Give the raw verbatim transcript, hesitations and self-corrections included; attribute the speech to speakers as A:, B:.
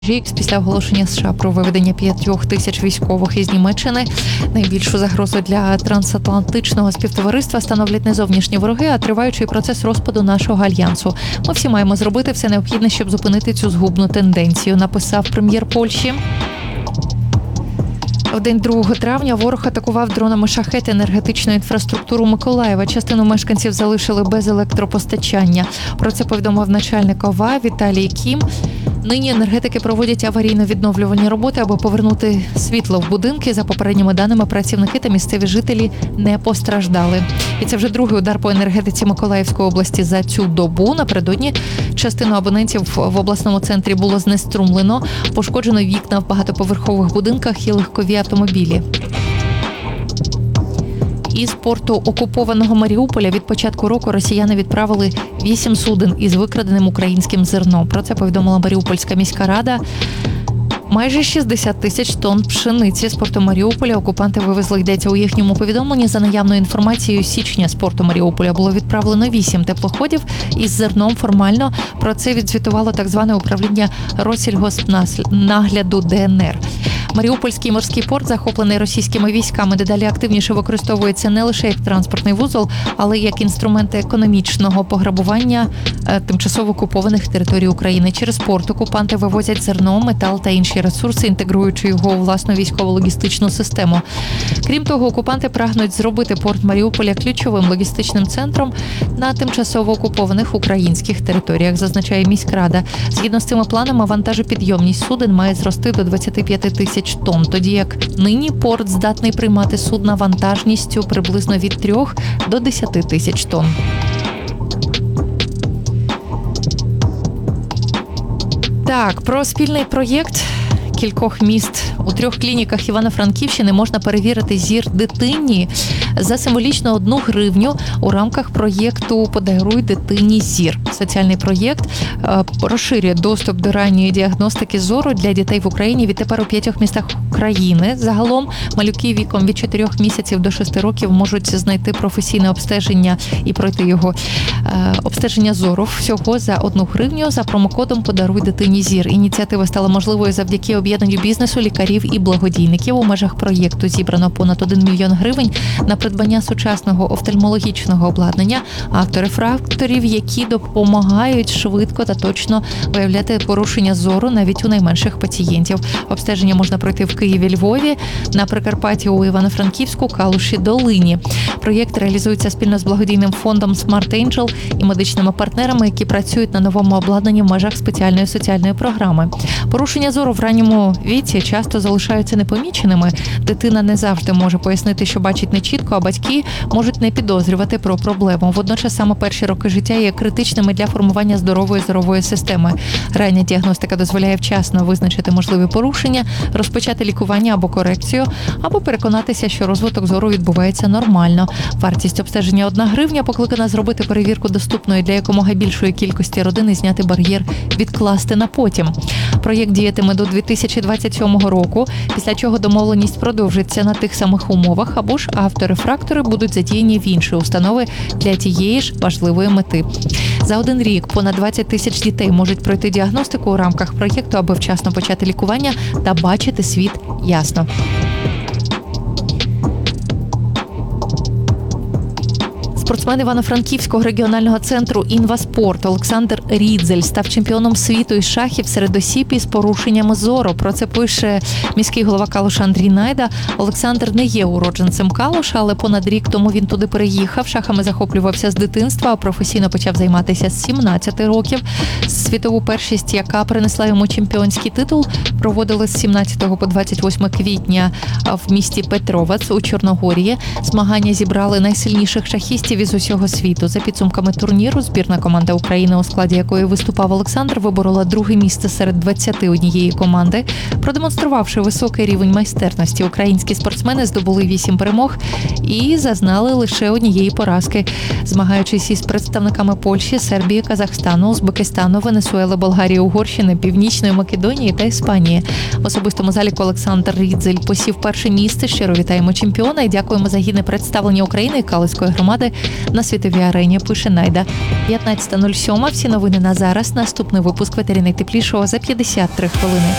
A: Рік після оголошення США про виведення п'ятьох тисяч військових із Німеччини. Найбільшу загрозу для трансатлантичного співтовариства становлять не зовнішні вороги, а триваючий процес розпаду нашого альянсу. Ми всі маємо зробити все необхідне, щоб зупинити цю згубну тенденцію, написав прем'єр Польщі. В день другого травня ворог атакував дронами «Шахет» енергетичну інфраструктуру Миколаєва. Частину мешканців залишили без електропостачання. Про це повідомив начальник ОВА Віталій Кім. Нині енергетики проводять аварійно-відновлювальні роботи, аби повернути світло в будинки. За попередніми даними, працівники та місцеві жителі не постраждали. І це вже другий удар по енергетиці Миколаївської області за цю добу. Напередодні частину абонентів в обласному центрі було знеструмлено, пошкоджено вікна в багатоповерхових будинках і легкові автомобілі. Із порту окупованого Маріуполя від початку року росіяни відправили вісім суден із викраденим українським зерном. Про це повідомила Маріупольська міська рада. Майже шістдесят тисяч тонн пшениці з порту Маріуполя окупанти вивезли, йдеться у їхньому повідомленні. За наявною інформацією, з січня з порту Маріуполя було відправлено вісім теплоходів із зерном. Формально про це відзвітувало так зване управління Россільгоспнагляду Д Н Р. Маріупольський морський порт, захоплений російськими військами, дедалі активніше використовується не лише як транспортний вузол, але й як інструмент економічного пограбування тимчасово окупованих територій України. Через порт окупанти вивозять зерно, метал та інші ресурси, інтегруючи його у власну військово-логістичну систему. Крім того, окупанти прагнуть зробити порт Маріуполя ключовим логістичним центром на тимчасово окупованих українських територіях, зазначає міськрада. Згідно з цими планами, вантажопідйомність суден має зрости до двадцять п'ять тисяч тонн, тоді як нині порт здатний приймати судна вантажністю приблизно від трьох до десяти тисяч тонн. Так, про спільний проєкт кількох міст у трьох клініках Івано-Франківщини можна перевірити зір дитині за символічно одну гривню у рамках проєкту «Подаруй дитині зір». Соціальний проєкт розширює доступ до ранньої діагностики зору для дітей в Україні відтепер у п'ятьох містах країни. Загалом малюки віком від чотирьох місяців до шести років можуть знайти професійне обстеження і пройти його обстеження зору всього за одну гривню за промокодом «Подаруй дитині зір». Ініціатива стала можливою завдяки об'єднанню бізнесу, лікарів і благодійників. У межах проєкту зібрано понад один мільйон гривень на придбання сучасного офтальмологічного обладнання, автор-рефракторів, які допомагають швидко та точно виявляти порушення зору навіть у найменших пацієнтів. Обстеження можна пройти в Києві, Львові, на Прикарпатті, у Івано-Франківську, Калуші, Долині. Проєкт реалізується спільно з благодійним фондом Smart Angel і медичними партнерами, які працюють на новому обладнанні в межах спеціальної соціальної програми. Порушення зору в ранньому віці часто залишаються непоміченими. Дитина не завжди може пояснити, що бачить нечітко, а батьки можуть не підозрювати про проблему. Водночас саме перші роки життя є критичними для формування здорової зорової системи. Рання діагностика дозволяє вчасно визначити можливі порушення, розпочати лікування або корекцію, або переконатися, що розвиток зору відбувається нормально. Вартість обстеження одна гривня покликана зробити перевірку доступною для якомога більшої кількості родин і зняти бар'єр відкласти на потім. Проєкт діятиме до дві тисячі двадцять сьомого року, після чого домовленість продовжиться на тих самих умовах, або ж авторефрактори будуть задіяні в інші установи для тієї ж важливої мети. За один рік понад двадцять тисяч дітей можуть пройти діагностику у рамках проєкту, аби вчасно почати лікування та бачити світ ясно. Спортсмен Івано-Франківського регіонального центру «Інваспорт» Олександр Рідзель став чемпіоном світу із шахів серед осіб із порушеннями зору. Про це пише міський голова Калуша Андрій Найда. Олександр не є уродженцем Калуша, але понад рік тому він туди переїхав. Шахами захоплювався з дитинства, а професійно почав займатися з сімнадцяти років. Світову першість, яка принесла йому чемпіонський титул, проводили з сімнадцятого по двадцять восьме квітня в місті Петровац у Чорногорії. Змагання зібрали найсильніших шахістів із усього світу. За підсумками турніру, збірна команда України, у складі якої виступав Олександр, виборола друге місце серед двадцяти однієї команди. Продемонструвавши високий рівень майстерності, українські спортсмени здобули вісім перемог і зазнали лише однієї поразки, змагаючись із представниками Польщі, Сербії, Казахстану, Узбекистану, Венесуели, Болгарії, Угорщини, Північної Македонії та Іспанії. В особистому заліку Олександр Рідзель посів перше місце. Щиро вітаємо чемпіона і дякуємо за гідне представлення України і Калузької громади на світовій арені, пише Найда. п'ятнадцята нуль сім. Всі новини на зараз. Наступний випуск «Ветері найтеплішого» за п'ятдесят три хвилини.